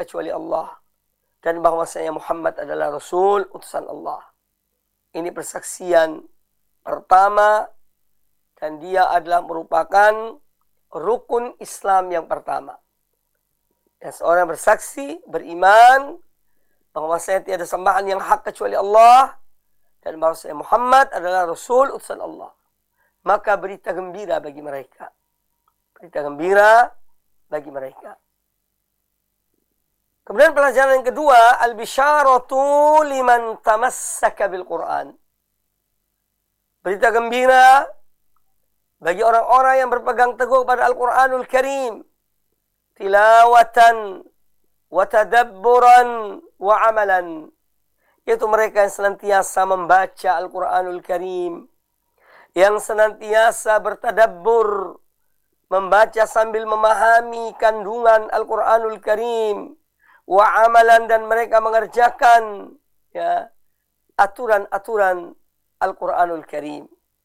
kecuali Allah. Dan bahwasanya Muhammad adalah Rasul utusan Allah. Ini persaksian pertama dan dia adalah merupakan rukun Islam yang pertama. Dan seorang bersaksi, beriman bahwasanya tiada sembahan yang hak kecuali Allah dan bahwasanya Muhammad adalah Rasul utusan Allah. Maka berita gembira bagi mereka. Berita gembira bagi mereka. Kemudian pelajaran yang kedua, al-bisyaratu liman tamassaka bil Quran. Berita gembira bagi orang-orang yang berpegang teguh pada Al-Quranul Karim. Tilawatan wa tadabburan wa amalan. Yaitu mereka yang senantiasa membaca Al-Quranul Karim. Yang senantiasa bertadabbur. Membaca sambil memahami kandungan Al-Quranul Karim. Wa amalan, dan mereka mengerjakan ya aturan-aturan Al-Quranul Karim.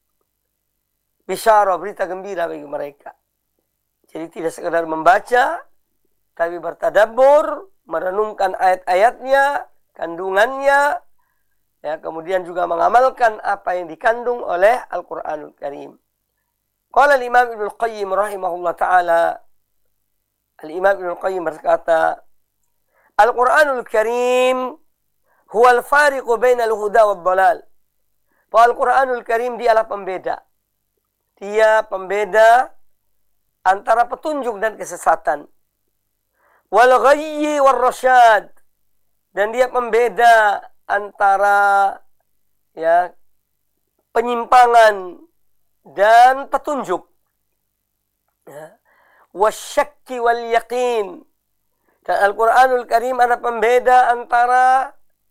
Bisyarah, berita gembira bagi mereka. Jadi tidak sekadar membaca, tapi bertadabbur, merenungkan ayat-ayatnya, kandungannya, ya, kemudian juga mengamalkan apa yang dikandung oleh Al-Quranul Karim. Qala al-Imam Ibnu Qayyim rahimahullah ta'ala, Al-Imam Ibnu Qayyim berkata, Al-Quranul Karim huwa al-fariqu bainal huda wad dhalal. Al-Quranul Karim dialah pembeda. Dia pembeda antara petunjuk dan kesesatan. Wal ghayyi war rasyad. Dan dia pembeda antara ya penyimpangan dan petunjuk. Ya. Wasyakki wal yaqin. Dan Al-Quranul Karim ada pembeda antara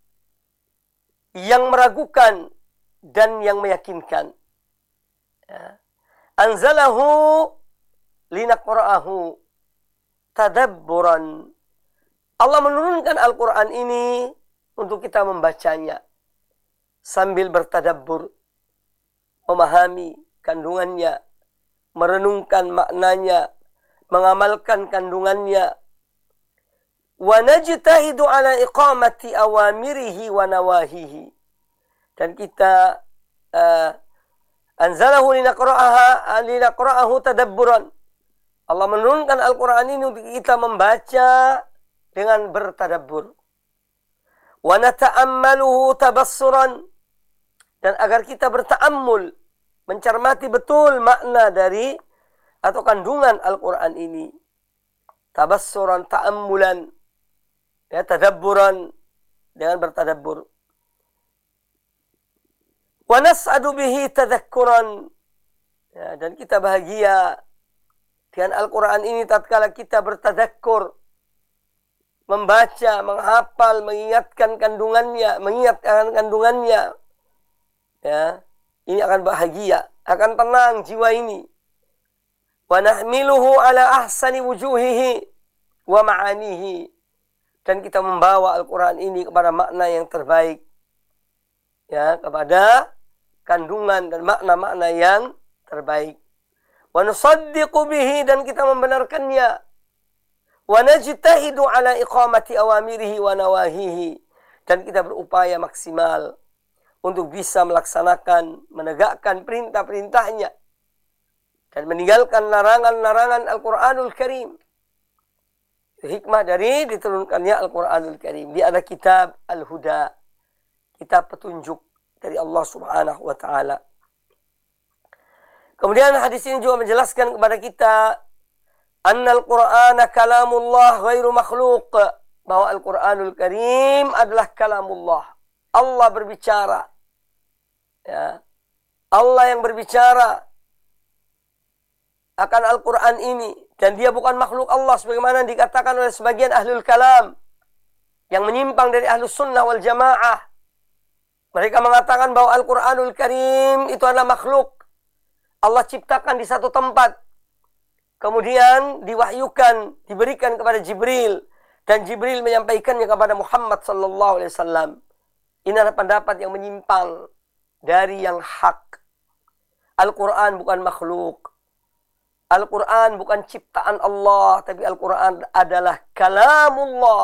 yang meragukan dan yang meyakinkan. Ya. Anzalahu linaqra'ahu tadabburan. Allah menurunkan Al-Quran ini untuk kita membacanya sambil bertadabbur, memahami kandungannya, merenungkan maknanya, mengamalkan kandungannya. Wa najtahidu ala iqamati awamirihi wa nawahihi. Dan kita anzalahu linaqra'ahu tadabburan. Allah menurunkan Al-Quran ini untuk kita membaca dengan bertadabbur. Wa nata'ammaluhu tabassuran. Dan agar kita berta'ammul, mencermati betul makna dari atau kandungan Al-Quran ini. Tabassuran, ta'ammulan, ya, tadabburan, dengan bertadabbur. Wa nas'adu bihi tadhakkuran. Ya, dan kita bahagia dengan Al-Quran ini tatkala kita bertadakkur, membaca, menghafal, mengingatkan kandungannya, ya, ini akan bahagia, akan tenang jiwa ini. Wa nahmiluhu ala ahsani wujuhihi wa ma'anihi. Dan kita membawa Al-Quran ini kepada makna yang terbaik, ya, kepada kandungan dan makna-makna yang terbaik. Wa nusaddiqu bihi, dan kita membenarkannya. Wa najtahidu ala iqamati awamirihi wa nawahihi. Dan kita berupaya maksimal untuk bisa melaksanakan, menegakkan perintah-perintahnya dan meninggalkan larangan-larangan Al-Quranul Karim. Hikmah dari diturunkannya Al-Quranul Karim. Dia ada kitab Al-Huda, kitab petunjuk dari Allah Subhanahu wa ta'ala. Kemudian hadis ini juga menjelaskan kepada kita annal Qur'ana kalamullah ghairu makhluq, bahwa Al-Quranul Karim adalah kalamullah. Allah berbicara. Ya. Allah yang berbicara akan Al-Quran ini, dan dia bukan makhluk Allah sebagaimana dikatakan oleh sebagian ahlul kalam yang menyimpang dari ahlus sunnah wal jamaah. Mereka mengatakan bahwa Al-Quranul Karim itu adalah makhluk. Allah ciptakan di satu tempat, kemudian diwahyukan, diberikan kepada Jibril, dan Jibril menyampaikannya kepada Muhammad sallallahu alaihi wasallam. Ini adalah pendapat yang menyimpang dari yang hak. Al-Quran bukan makhluk. Al-Quran bukan ciptaan Allah, tapi Al-Quran adalah kalamullah.